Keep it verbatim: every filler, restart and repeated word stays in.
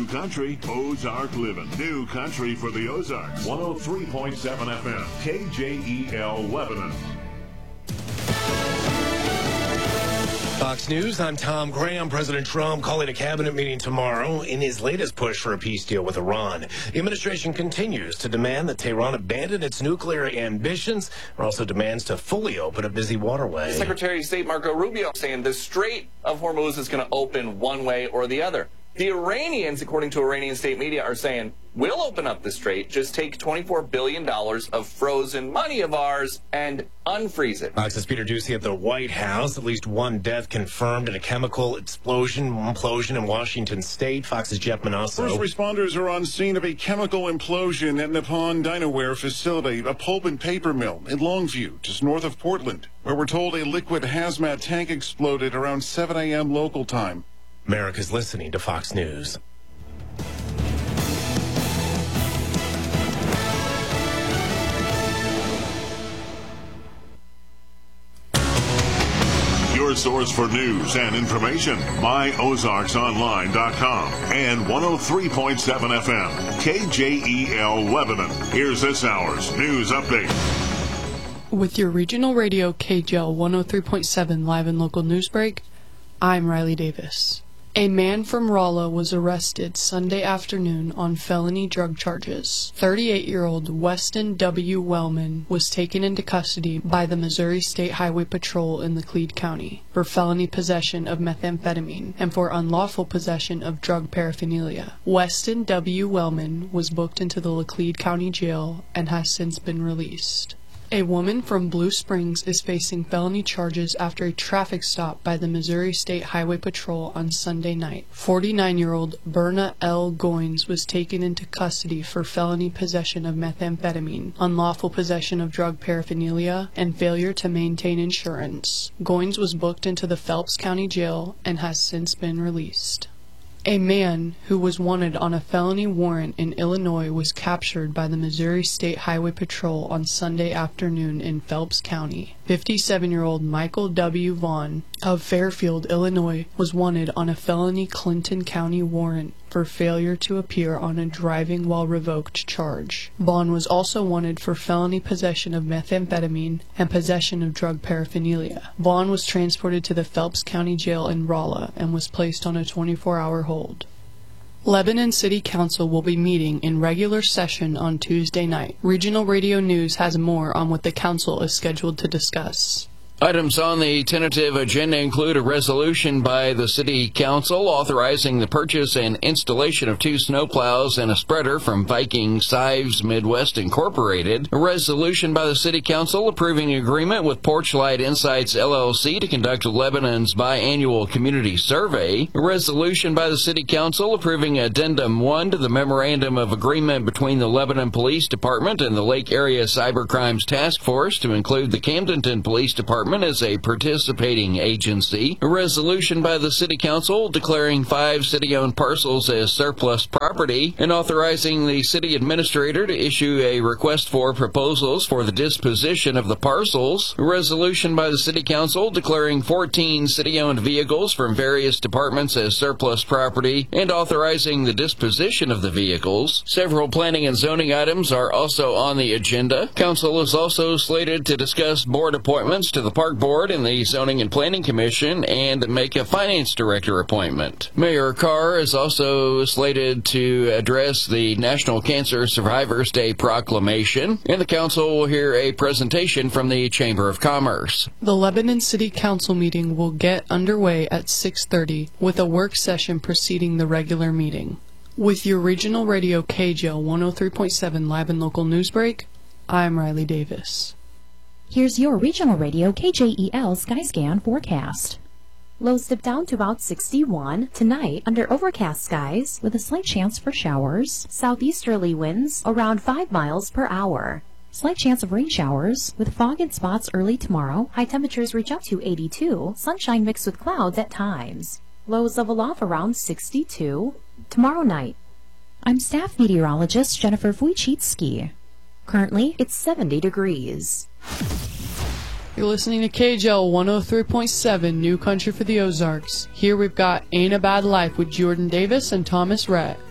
country, Ozark living. New country for the Ozarks. one oh three point seven F M, K J E L Lebanon. Fox News, I'm Tom Graham. President Trump calling a cabinet meeting tomorrow in his latest push for a peace deal with Iran. The administration continues to demand that Tehran abandon its nuclear ambitions, and also demands to fully open a busy waterway. Secretary of State Marco Rubio saying the Strait of Hormuz is going to open one way or the other. The Iranians, according to Iranian state media, are saying, we'll open up the strait, just take twenty-four billion dollars of frozen money of ours and unfreeze it. Fox's Peter Doocy at the White House. At least one death confirmed in a chemical explosion, implosion in Washington State. Fox's Jeff Manasso. First responders are on scene of a chemical implosion at Nippon Dinaware facility, a pulp and paper mill in Longview, just north of Portland, where we're told a liquid hazmat tank exploded around seven a m local time. America's listening to Fox News. Your source for news and information, my ozarks online dot com and one oh three point seven F M, K J E L Lebanon. Here's this hour's news update. With your regional radio K J L one oh three point seven live and local news break, I'm Riley Davis. A man from Rolla was arrested Sunday afternoon on felony drug charges. thirty-eight-year-old Weston W. Wellman was taken into custody by the Missouri State Highway Patrol in Laclede County for felony possession of methamphetamine and for unlawful possession of drug paraphernalia. Weston W. Wellman was booked into the Laclede County Jail and has since been released. A woman from Blue Springs is facing felony charges after a traffic stop by the Missouri State Highway Patrol on Sunday night. forty-nine-year-old Berna L. Goins was taken into custody for felony possession of methamphetamine, unlawful possession of drug paraphernalia, and failure to maintain insurance. Goins was booked into the Phelps County Jail and has since been released. A man who was wanted on a felony warrant in Illinois was captured by the Missouri State Highway Patrol on Sunday afternoon in Phelps County. fifty-seven-year-old Michael W. Vaughn of Fairfield, Illinois, was wanted on a felony Clinton County warrant for failure to appear on a driving while revoked charge. Vaughn was also wanted for felony possession of methamphetamine and possession of drug paraphernalia. Vaughn was transported to the Phelps County Jail in Rolla and was placed on a twenty-four hour hold. Lebanon City Council will be meeting in regular session on Tuesday night. Regional Radio News has more on what the council is scheduled to discuss. Items on the tentative agenda include a resolution by the City Council authorizing the purchase and installation of two snowplows and a spreader from Viking Sives Midwest Incorporated, a resolution by the City Council approving an agreement with Porchlight Insights L L C to conduct Lebanon's biannual community survey, a resolution by the City Council approving Addendum one to the Memorandum of Agreement between the Lebanon Police Department and the Lake Area Cybercrimes Task Force to include the Camdenton Police Department as a participating agency, a resolution by the City Council declaring five city-owned parcels as surplus property, and authorizing the city administrator to issue a request for proposals for the disposition of the parcels, a resolution by the City Council declaring fourteen city-owned vehicles from various departments as surplus property, and authorizing the disposition of the vehicles. Several planning and zoning items are also on the agenda. Council is also slated to discuss board appointments to the Park Board and the Zoning and Planning Commission and make a finance director appointment. Mayor Carr is also slated to address the National Cancer Survivors Day proclamation, and the council will hear a presentation from the Chamber of Commerce. The Lebanon City Council meeting will get underway at six thirty with a work session preceding the regular meeting. With your regional radio K J L one oh three point seven live and local news break, I'm Riley Davis. Here's your regional radio K J E L Skyscan forecast. Lows dip down to about sixty-one. Tonight, under overcast skies with a slight chance for showers. Southeasterly winds around five miles per hour. Slight chance of rain showers with fog in spots early tomorrow. High temperatures reach up to eighty-two. Sunshine mixed with clouds at times. Lows level off around sixty-two. Tomorrow night. I'm staff meteorologist Jennifer Wojcicki. Currently, it's seventy degrees. You're listening to K J L one oh three point seven, New Country for the Ozarks. Here we've got Ain't a Bad Life with Jordan Davis and Thomas Rhett.